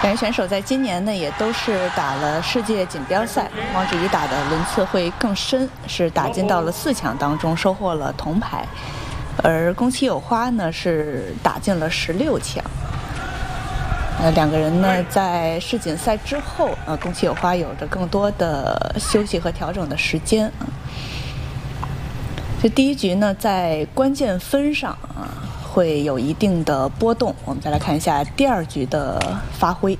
两位选手在今年呢也都是打了世界锦标赛，王芷怡打的轮次会更深，是打进到了4强当中，收获了铜牌。而宫崎有花呢是打进了16强。两个人呢在世锦赛之后，宫崎有花有着更多的休息和调整的时间。这第一局呢在关键分上会有一定的波动。我们再来看一下第2局的发挥。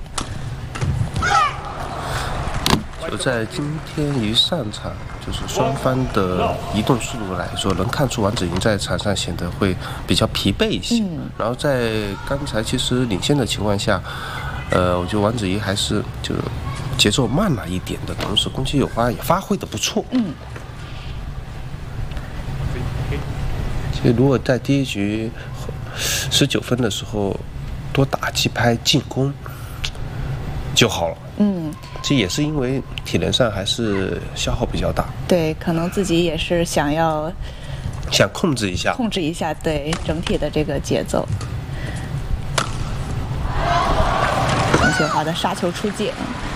就在今天一上场，就是双方的移动速度来说，能看出王芷莹在场上显得会比较疲惫一些。然后在刚才其实领先的情况下，我觉得王芷莹还是就节奏慢了一点的同时，宫崎有花也发挥的不错。其实如果在第一局19分的时候多打几拍进攻就好了。这也是因为体能上还是消耗比较大。对， 可能自己也是想控制一下对整体的这个节奏。宫崎有花的杀球出界。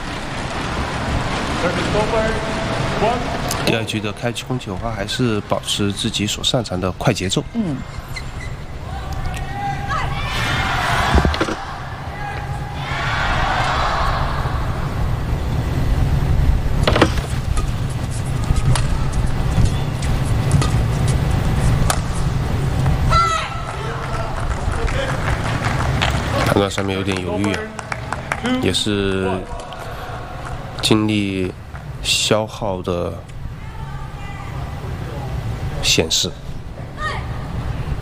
第2局的开局，宫崎有花还是保持自己所擅长的快节奏。判断上面有点犹豫，也是精力消耗的显示。